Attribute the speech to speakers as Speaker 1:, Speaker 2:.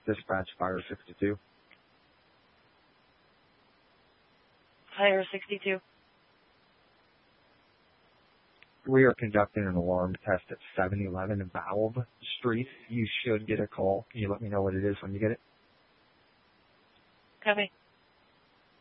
Speaker 1: Dispatch Fire 62.
Speaker 2: Fire 62.
Speaker 1: We are conducting an alarm test at 711 Valve Street. You should get a call. Can you let me know what it is when you get it?
Speaker 2: Copy.